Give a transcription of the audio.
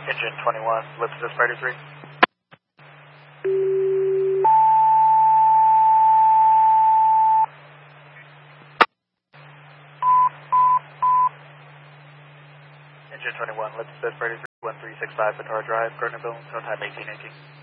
Engine 21, lift to Spider 3. Engine 21, lift to Spider 3, 1365 Batara Drive, Gardnerville, tow time 1818.